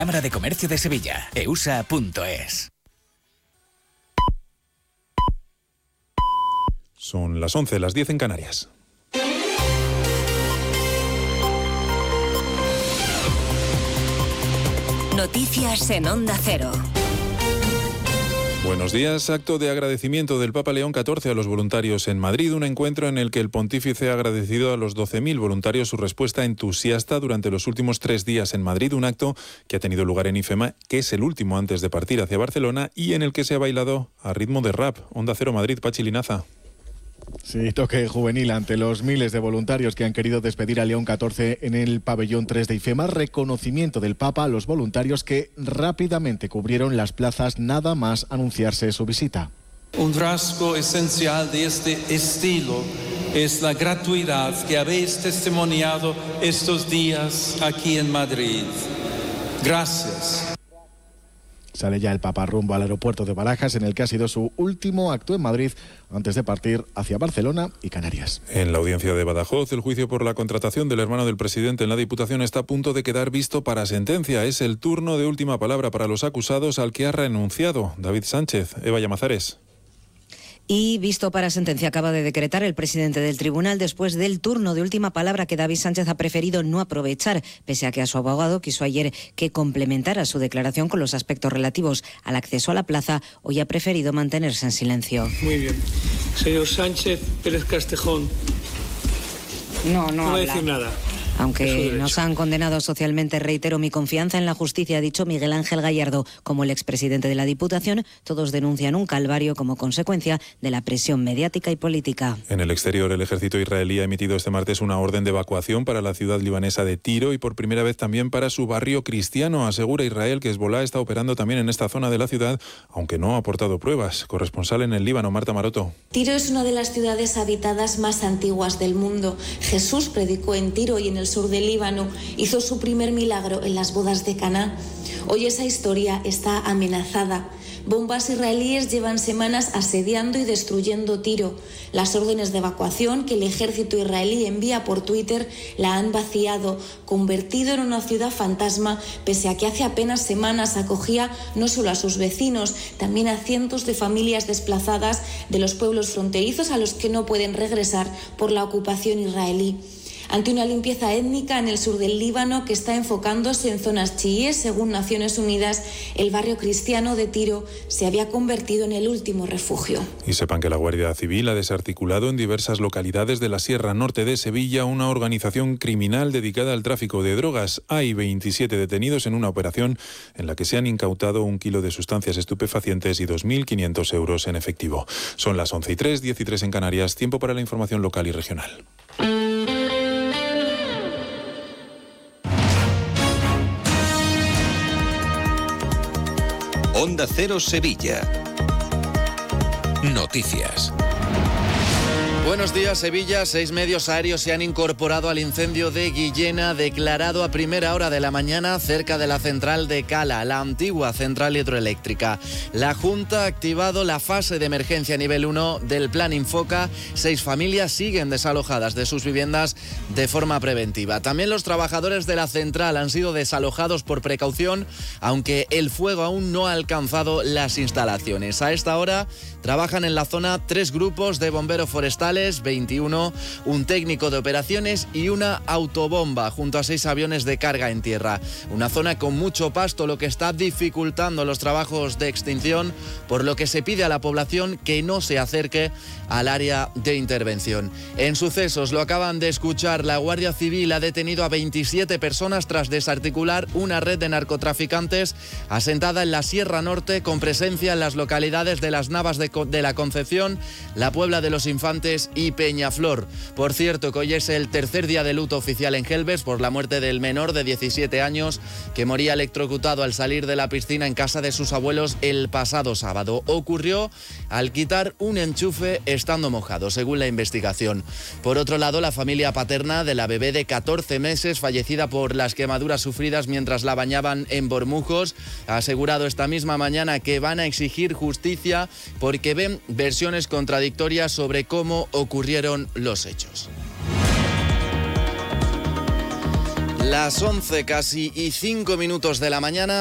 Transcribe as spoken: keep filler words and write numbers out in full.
Cámara de Comercio de Sevilla, e u s a punto e s. Son las once, las diez en Canarias. Noticias en Onda Cero. Buenos días. Acto de agradecimiento del Papa León catorce a los voluntarios en Madrid. Un encuentro en el que el pontífice ha agradecido a los doce mil voluntarios su respuesta entusiasta durante los últimos tres días en Madrid. Un acto que ha tenido lugar en IFEMA, que es el último antes de partir hacia Barcelona y en el que se ha bailado a ritmo de rap. Onda Cero Madrid, Pachi Linaza. Sí, toque juvenil ante los miles de voluntarios que han querido despedir a León catorce en el pabellón tres de IFEMA. Reconocimiento del Papa a los voluntarios que rápidamente cubrieron las plazas nada más anunciarse su visita. Un rasgo esencial de este estilo es la gratuidad que habéis testimoniado estos días aquí en Madrid. Gracias. Sale ya el Papa rumbo al aeropuerto de Barajas, en el que ha sido su último acto en Madrid antes de partir hacia Barcelona y Canarias. En la audiencia de Badajoz, el juicio por la contratación del hermano del presidente en la Diputación está a punto de quedar visto para sentencia. Es el turno de última palabra para los acusados, al que ha renunciado David Sánchez. Eva Llamazares. Y visto para sentencia acaba de decretar el presidente del tribunal después del turno de última palabra que David Sánchez ha preferido no aprovechar, pese a que a su abogado quiso ayer que complementara su declaración con los aspectos relativos al acceso a la plaza. Hoy ha preferido mantenerse en silencio. Muy bien. Señor Sánchez Pérez Castejón. No, no, no voy a decir nada. Aunque nos han condenado socialmente, reitero mi confianza en la justicia, ha dicho Miguel Ángel Gallardo. Como el expresidente de la Diputación, todos denuncian un calvario como consecuencia de la presión mediática y política. En el exterior, el ejército israelí ha emitido este martes una orden de evacuación para la ciudad libanesa de Tiro y por primera vez también para su barrio cristiano. Asegura Israel que Hezbolá está operando también en esta zona de la ciudad, aunque no ha aportado pruebas. Corresponsal en el Líbano, Marta Maroto. Tiro es una de las ciudades habitadas más antiguas del mundo. Jesús predicó en Tiro y en el sur del Líbano, hizo su primer milagro en las bodas de Caná. Hoy esa historia está amenazada. Bombas israelíes llevan semanas asediando y destruyendo Tiro. Las órdenes de evacuación que el ejército israelí envía por Twitter la han vaciado, convertido en una ciudad fantasma, pese a que hace apenas semanas acogía no solo a sus vecinos, también a cientos de familias desplazadas de los pueblos fronterizos a los que no pueden regresar por la ocupación israelí. Ante una limpieza étnica en el sur del Líbano que está enfocándose en zonas chiíes, según Naciones Unidas, el barrio cristiano de Tiro se había convertido en el último refugio. Y sepan que la Guardia Civil ha desarticulado en diversas localidades de la Sierra Norte de Sevilla una organización criminal dedicada al tráfico de drogas. Hay veintisiete detenidos en una operación en la que se han incautado un kilo de sustancias estupefacientes y dos mil quinientos euros en efectivo. Son las once y tres, diez y tres en Canarias. Tiempo para la información local y regional. Onda Cero Sevilla. Noticias. Buenos días, Sevilla. Seis medios aéreos se han incorporado al incendio de Guillena, declarado a primera hora de la mañana cerca de la central de Cala, la antigua central hidroeléctrica. La Junta ha activado la fase de emergencia nivel uno del Plan Infoca. Seis familias siguen desalojadas de sus viviendas de forma preventiva. También los trabajadores de la central han sido desalojados por precaución, aunque el fuego aún no ha alcanzado las instalaciones. A esta hora trabajan en la zona tres grupos de bomberos forestales, veintiuno, un técnico de operaciones y una autobomba, junto a seis aviones de carga en tierra. Una zona con mucho pasto, lo que está dificultando los trabajos de extinción, por lo que se pide a la población que no se acerque al área de intervención. En sucesos, lo acaban de escuchar, la Guardia Civil ha detenido a veintisiete personas tras desarticular una red de narcotraficantes asentada en la Sierra Norte, con presencia en las localidades de Las Navas de, de la Concepción, la Puebla de los Infantes y Peñaflor. Por cierto, que hoy es el tercer día de luto oficial en Gelbes por la muerte del menor de diecisiete años que moría electrocutado al salir de la piscina en casa de sus abuelos el pasado sábado. Ocurrió al quitar un enchufe estando mojado, según la investigación. Por otro lado, la familia paterna de la bebé de catorce meses, fallecida por las quemaduras sufridas mientras la bañaban en Bormujos, ha asegurado esta misma mañana que van a exigir justicia porque ven versiones contradictorias sobre cómo ocurrieron los hechos. Las once casi y cinco minutos de la mañana.